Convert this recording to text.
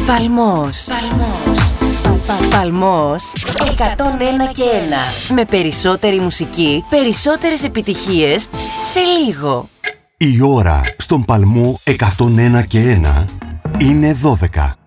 Παλμός. Παλμός 101 και 1. Με περισσότερη μουσική, περισσότερες επιτυχίες σε λίγο. Η ώρα στον Παλμό 101 και 1 είναι 12.